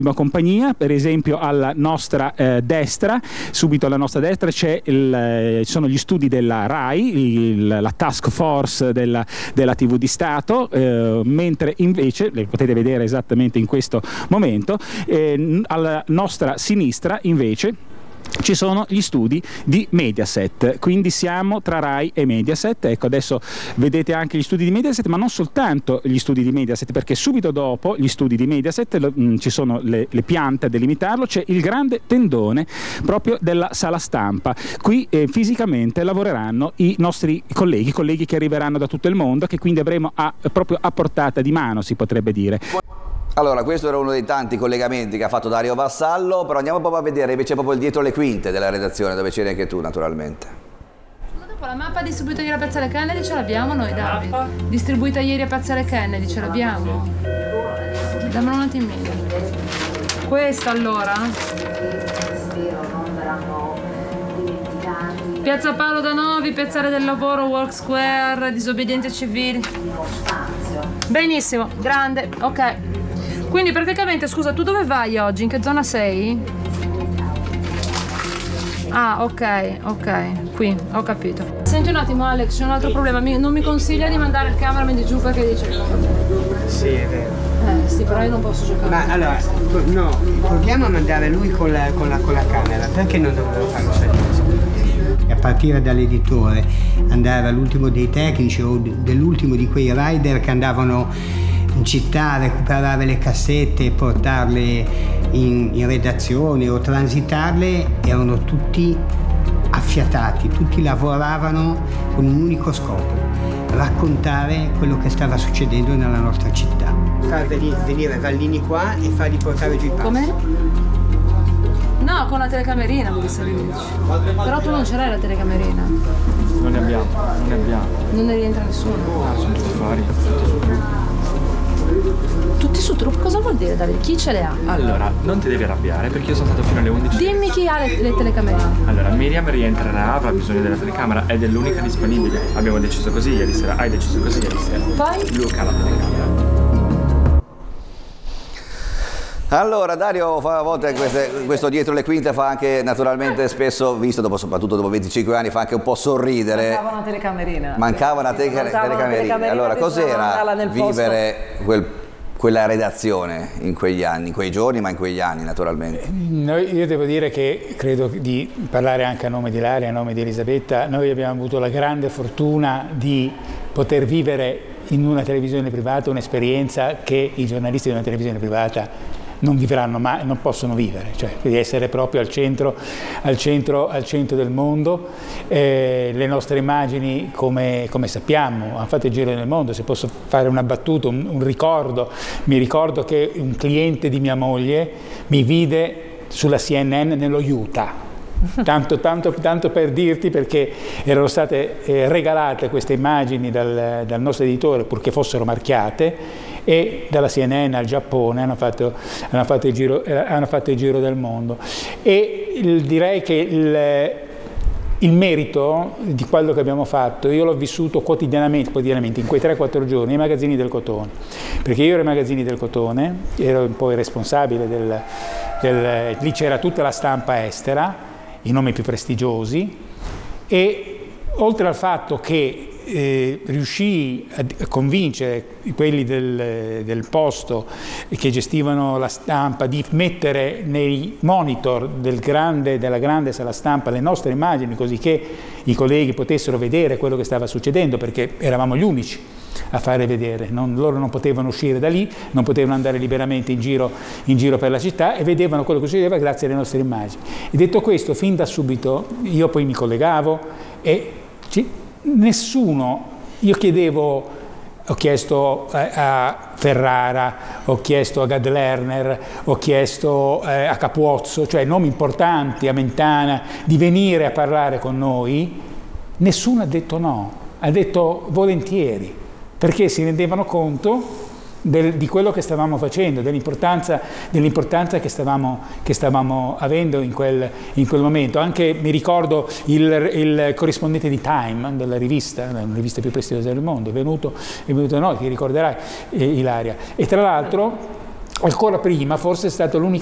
compagnia. Per esempio alla nostra destra, subito alla nostra destra sono gli studi della RAI, la task force della TV di Stato, mentre invece, le potete vedere esattamente in questo momento, alla nostra sinistra invece ci sono gli studi di Mediaset, quindi siamo tra Rai e Mediaset. Ecco, adesso vedete anche gli studi di Mediaset, ma non soltanto gli studi di Mediaset, perché subito dopo gli studi di Mediaset ci sono le piante a delimitarlo, c'è il grande tendone proprio della sala stampa. Qui fisicamente lavoreranno i nostri colleghi che arriveranno da tutto il mondo, che quindi avremo proprio a portata di mano, si potrebbe dire. Allora, questo era uno dei tanti collegamenti che ha fatto Dario Vassallo, però andiamo proprio a vedere invece proprio il dietro le quinte della redazione, dove c'eri anche tu naturalmente. Dopo la mappa distribuita ieri a Piazzale Kennedy ce l'abbiamo noi, Davide. Distribuita ieri a Piazzale Kennedy ce l'abbiamo. Dammelo un attimino. Questa allora? Piazza Paolo da Novi, Piazzale del Lavoro, Walk Square, disobbedienti civili. Benissimo, grande, ok. Quindi praticamente, scusa, tu dove vai oggi? In che zona sei? Ah, ok, qui, ho capito. Senti un attimo Alex, c'è un altro problema, non mi consiglia di mandare il cameraman di giù perché dice... Sì, è vero. Sì, però io non posso giocare. Ma allora, no, proviamo a mandare lui con la camera, perché non dovevo farlo salire? A partire dall'editore, andare all'ultimo dei tecnici o dell'ultimo di quei rider che andavano in città a recuperare le cassette e portarle in redazione o transitarle, erano tutti affiatati, tutti lavoravano con un unico scopo: raccontare quello che stava succedendo nella nostra città. Far venire Vallini qua e fargli portare giù i passi. Come? No, con la telecamerina, però tu non ce l'hai la telecamerina. Non ne abbiamo. Non ne rientra nessuno. Sono tutti fuori. Tutti su trucco? Cosa vuol dire, Davide? Chi ce le ha? Allora, non ti devi arrabbiare perché io sono stato fino alle 11. Dimmi chi ha le telecamerine. Allora, Miriam rientrerà, avrà bisogno della telecamera ed è l'unica disponibile. Abbiamo deciso così ieri sera, hai deciso così ieri sera. Poi? Luca la telecamera. Allora, Dario fa a volte questo dietro le quinte, fa anche naturalmente spesso, visto soprattutto dopo 25 anni, fa anche un po' sorridere. Mancava una telecamerina. Mancava una telecamerina. Allora, cos'era vivere quella redazione in quegli anni, in quei giorni, ma in quegli anni naturalmente? Io devo dire che credo di parlare anche a nome di Ilaria, a nome di Elisabetta. Noi abbiamo avuto la grande fortuna di poter vivere in una televisione privata un'esperienza che i giornalisti di una televisione privata non vivranno mai, non possono vivere, cioè di essere proprio al centro del mondo. Le nostre immagini, come sappiamo, hanno fatto il giro del mondo. Se posso fare una battuta, un ricordo, mi ricordo che un cliente di mia moglie mi vide sulla CNN nello Utah. Tanto per dirti, perché erano state regalate queste immagini dal nostro editore, purché fossero marchiate, e dalla CNN al Giappone hanno fatto il giro del mondo. E direi che il merito di quello che abbiamo fatto io l'ho vissuto quotidianamente in quei 3-4 giorni nei magazzini del Cotone, perché io ero ai magazzini del Cotone, ero poi responsabile lì c'era tutta la stampa estera, i nomi più prestigiosi, e oltre al fatto che riuscii a convincere quelli del posto che gestivano la stampa di mettere nei monitor della grande sala stampa le nostre immagini, così che i colleghi potessero vedere quello che stava succedendo, perché eravamo gli unici a fare vedere, loro non potevano uscire da lì, non potevano andare liberamente in giro per la città, e vedevano quello che succedeva grazie alle nostre immagini. E detto questo, fin da subito io poi mi collegavo e nessuno, ho chiesto a Ferrara, ho chiesto a Gad Lerner, ho chiesto a Capozzo, cioè nomi importanti, a Mentana, di venire a parlare con noi. Nessuno ha detto no, ha detto volentieri, perché si rendevano conto di quello che stavamo facendo, dell'importanza che stavamo avendo in quel momento. Anche mi ricordo il corrispondente di Time, della rivista, una rivista più prestigiosa del mondo, è venuto da noi, ti ricorderai, Ilaria. E tra l'altro ancora prima, forse è stato l'unico